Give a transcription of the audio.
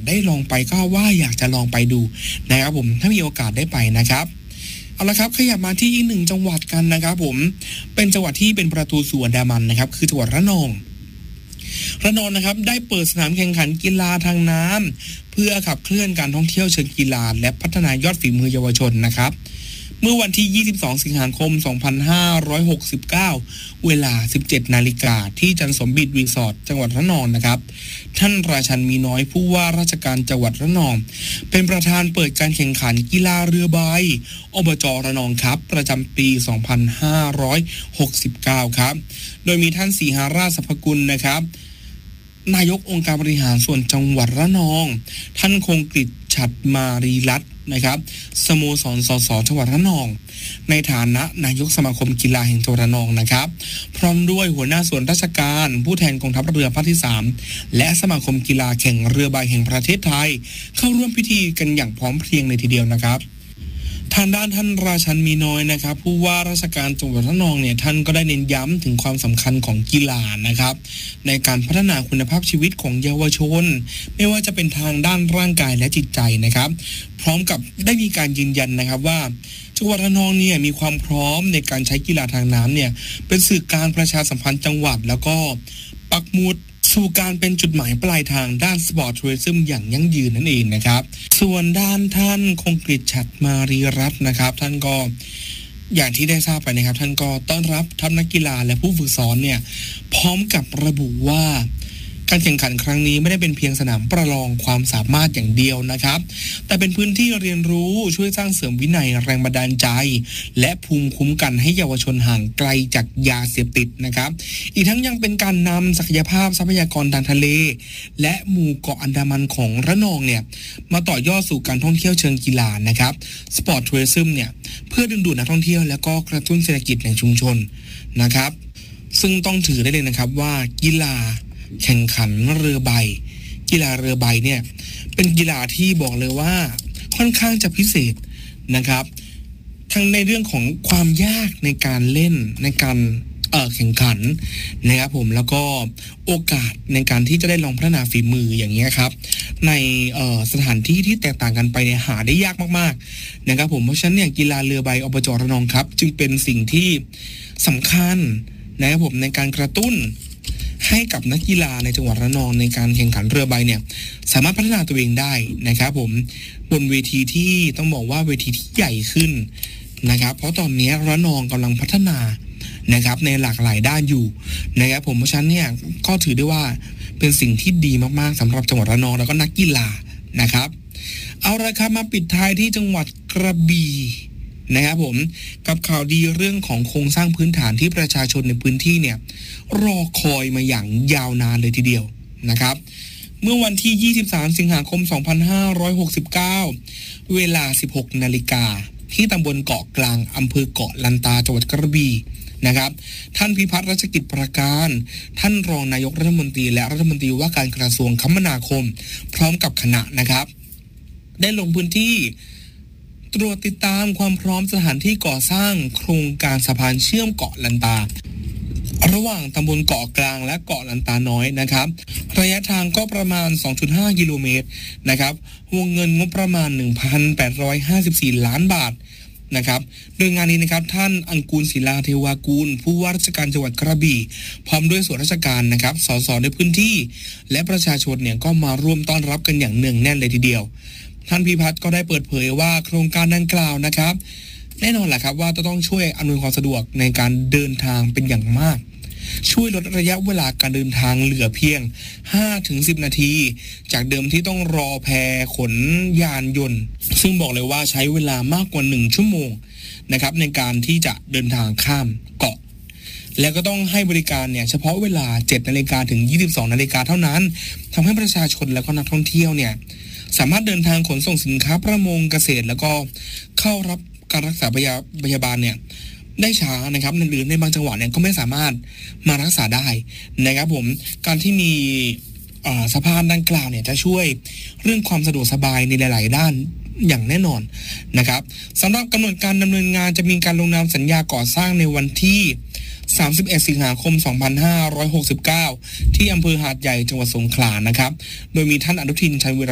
ได้ลองไปก็ว่าอยากจะลองไปดูนะครับผมถ้ามีโอกาสได้ไปนะครับเอาละครับขยับมาที่อีกหนึ่งจังหวัดกันนะครับผมเป็นจังหวัดที่เป็นประตูสู่อันดามันนะครับคือจังหวัดระนองนะครับได้เปิดสนามแข่งขันกีฬาทางน้ำเพื่อขับเคลื่อนการท่องเที่ยวเชิงกีฬาและพัฒนายอดฝีมือเยาวชนนะครับเมื่อวันที่22สิงหาคม2569เวลา 17 นาฬิกาที่จันทร์สมบิตรีสอร์ทจังหวัดระนองนะครับท่านราชันมีน้อยผู้ว่าราชการจังหวัดระนองเป็นประธานเปิดการแข่งขันกีฬาเรือใบอบจ.ระนองครับประจำปี 2569 ครับโดยมีท่านศรีหราชสรรพกุลนะครับนายกองค์การบริหารส่วนจังหวัดระนองท่านคงกฤษฉัตรมารีรัตน์นะครับสโมสรสสจังหวัดระนองในฐานะนายกสมาคมกีฬาแห่งจังหวัดระนองนะครับพร้อมด้วยหัวหน้าส่วนราชการผู้แทนกองทัพเรือภาคที่3และสมาคมกีฬาแข่งเรือใบแห่งประเทศไทยเข้าร่วมพิธีกันอย่างพร้อมเพรียงเลยทีเดียวนะครับทางด้านท่านราชันมีน้อยนะครับผู้ว่าราชการจังหวัดระนองเนี่ยท่านก็ได้เน้นย้ำถึงความสำคัญของกีฬานะครับในการพัฒนาคุณภาพชีวิตของเยาวชนไม่ว่าจะเป็นทางด้านร่างกายและจิตใจนะครับพร้อมกับได้มีการยืนยันนะครับว่าจังหวัดระนองเนี่ยมีความพร้อมในการใช้กีฬาทางน้ำเนี่ยเป็นสื่อการประชาสัมพันธ์จังหวัดแล้วก็ปักหมุดสู่การเป็นจุดหมายปลายทางด้านสปอร์ตทัวริซึมอย่างยั่งยืนนั่นเองนะครับส่วนด้านท่านคงกฤษฉัตรมารีรัตน์นะครับท่านก็อย่างที่ได้ทราบไปนะครับท่านก็ต้อนรับทัพนักกีฬาและผู้ฝึกสอนเนี่ยพร้อมกับระบุว่าการแข่งขันครั้งนี้ไม่ได้เป็นเพียงสนามประลองความสามารถอย่างเดียวนะครับแต่เป็นพื้นที่เรียนรู้ช่วยสร้างเสริมวินัยแรงบันดาลใจและภูมิคุ้มกันให้เยาวชนห่างไกลจากยาเสพติดนะครับอีกทั้งยังเป็นการนำศักยภาพทรัพยากรทางทะเลและหมู่เกาะอันดามันของระนองเนี่ยมาต่อยอดสู่การท่องเที่ยวเชิงกีฬานะครับสปอร์ตทัวริซึมเนี่ยเพื่อดึงดูดนักท่องเที่ยวและก็กระตุ้นเศรษฐกิจในชุมชนนะครับซึ่งต้องถือได้เลยนะครับว่ากีฬาแข่งขันเรือใบกีฬาเรือใบเนี่ยเป็นกีฬาที่บอกเลยว่าค่อนข้างจะพิเศษนะครับทั้งในเรื่องของความยากในการเล่นในการแข่งขันนะครับผมแล้วก็โอกาสในการที่จะได้ลองพัฒนาฝีมืออย่างเงี้ยครับในสถานที่ที่แตกต่างกันไปเนี่ยหาได้ยากมากๆนะครับผมเพราะฉะนั้นเนี่ยกีฬาเรือใบอบจ.ระนองครับจึงเป็นสิ่งที่สำคัญนะครับผมในการกระตุ้นให้กับนักกีฬาในจังหวัดระนองในการแข่งขันเรือใบเนี่ยสามารถพัฒนาตัวเองได้นะครับผมบนเวทีที่ต้องบอกว่าเวทีที่ใหญ่ขึ้นนะครับเพราะตอนนี้ระนองกำลังพัฒนานะครับในหลากหลายด้านอยู่นะครับผมเพราะฉะนั้นเนี่ยก็ถือได้ว่าเป็นสิ่งที่ดีมากๆสำหรับจังหวัดระนองแล้วก็นักกีฬานะครับเอาละครับมาปิดท้ายที่จังหวัดกระบี่นะครับผมกับข่าวดีเรื่องของโครงสร้างพื้นฐานที่ประชาชนในพื้นที่เนี่ยรอคอยมาอย่างยาวนานเลยทีเดียวนะครับเมื่อวันที่23สิงหาคม2569เวลา 16 นาฬิกาที่ตำบลเกาะกลางอำเภอเกาะลันตาจังหวัดกระบี่นะครับท่านพิพัฒน์รัชกิจประการท่านรองนายกรัฐมนตรีและรัฐมนตรีว่าการกระทรวงคมนาคมพร้อมกับคณะนะครับได้ลงพื้นที่ตรวจติดตามความพร้อมสถานที่ก่อสร้างโครงการสะพานเชื่อมเกาะลันตาระหว่างตำบลเกาะกลางและเกาะลันตาน้อยนะครับระยะทางก็ประมาณ 2.5 กิโลเมตรนะครับวงเงินงบประมาณ 1,854 ล้านบาทนะครับโดยงานนี้นะครับท่านอังกูลศิลาเทวากูลผู้ว่าราชการจังหวัดกระบี่พร้อมด้วยส่วนราชการนะครับสสในพื้นที่และประชาชนเนี่ยก็มาร่วมต้อนรับกันอย่างเนืองแน่นเลยทีเดียวท่านพิพัฒน์ก็ได้เปิดเผยว่าโครงการดังกล่าวนะครับแน่นอนแหละครับว่าจะต้องช่วยอำนวยความสะดวกในการเดินทางเป็นอย่างมากช่วยลดระยะเวลาการเดินทางเหลือเพียง 5-10 นาทีจากเดิมที่ต้องรอแพขนยานยนต์ซึ่งบอกเลยว่าใช้เวลามากกว่า1ชั่วโมงนะครับในการที่จะเดินทางข้ามเกาะแล้วก็ต้องให้บริการเนี่ยเฉพาะเวลา 7 นาฬิกาถึง 22 นาฬิกาเท่านั้นทำให้ประชาชนและก็นักท่องเที่ยวเนี่ยสามารถเดินทางขนส่งสินค้าประมงเกษตรแล้วก็เข้ารับการรักษาพยาบาลเนี่ยได้ช้านะครับหรือในบางจังหวัดเนี่ยก็ไม่สามารถมารักษาได้นะครับผมการที่มีสะพานดังกล่าวเนี่ยจะช่วยเรื่องความสะดวกสบายในหลายๆด้านอย่างแน่นอนนะครับสำหรับกำหนดการดำเนินงานจะมีการลงนามสัญญาก่อสร้างในวันที่31 สิงหาคม 2569ที่อำเภอหาดใหญ่จังหวัดสงขลานะครับโดยมีท่านอนุทินชาญวีร